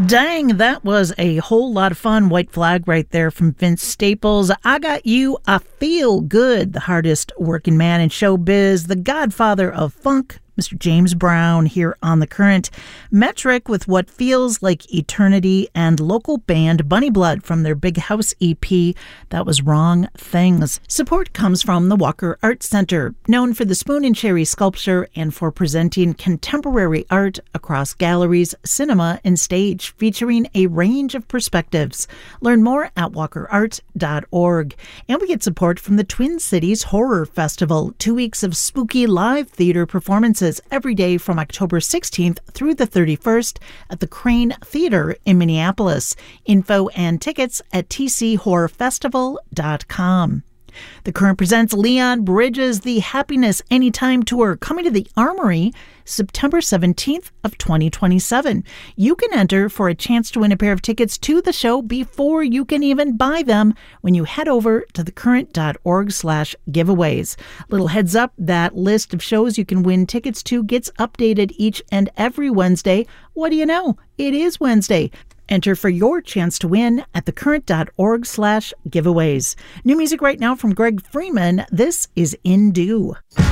Dang, that was a whole lot of fun. White Flag right there from Vince Staples. I Got You, I Feel Good, the hardest working man in showbiz, the godfather of funk, Mr. James Brown here on The Current. Metric with What Feels Like Eternity, and local band Bunny Blood from their Big House EP, that was Wrong Things. Support comes from the Walker Art Center, known for the Spoon and Cherry sculpture and for presenting contemporary art across galleries, cinema, and stage, featuring a range of perspectives. Learn more at walkerart.org. And we get support from the Twin Cities Horror Festival, 2 weeks of spooky live theater performances every day from October 16th through the 31st at the Crane Theater in Minneapolis. Info and tickets at tchorrorfestival.com. The Current presents Leon Bridges' The Happiness Anytime Tour, coming to the Armory September 17th of 2027. You can enter for a chance to win a pair of tickets to the show before you can even buy them when you head over to thecurrent.org/giveaways. Little heads up, that list of shows you can win tickets to gets updated each and every Wednesday. What do you know? It is Wednesday. Enter for your chance to win at thecurrent.org/giveaways. New music right now from Greg Freeman. This is In Due.